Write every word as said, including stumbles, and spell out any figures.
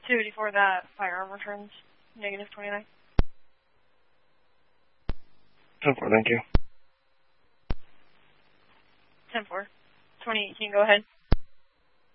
two eighty-four, that firearm returns negative twenty-nine. ten four, thank you. ten four. twenty eighteen, go ahead.